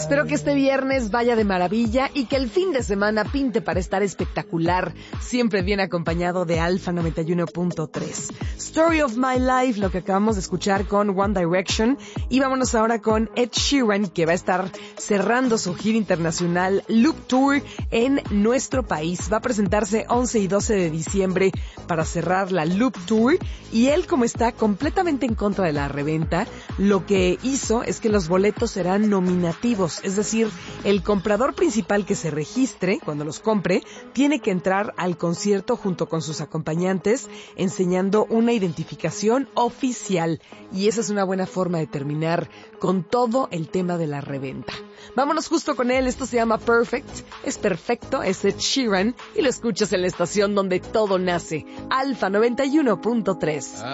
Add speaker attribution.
Speaker 1: Espero que este viernes vaya de maravilla y que el fin de semana pinte para estar espectacular, siempre bien acompañado de Alfa 91.3. Story of My Life, lo que acabamos de escuchar con One Direction. Y vámonos ahora con Ed Sheeran, que va a estar cerrando su gira internacional Loop Tour en nuestro país. Va a presentarse 11 y 12 de diciembre para cerrar la Loop Tour. Y él, como está completamente en contra de la reventa, lo que hizo es que los boletos serán nominativos, es decir, el comprador principal que se registre cuando los compre tiene que entrar al concierto junto con sus acompañantes enseñando una identificación oficial, y esa es una buena forma de terminar con todo el tema de la reventa. Vámonos justo con él, esto se llama Perfect, es perfecto, es Ed Sheeran y lo escuchas en la estación donde todo nace, Alfa 91.3.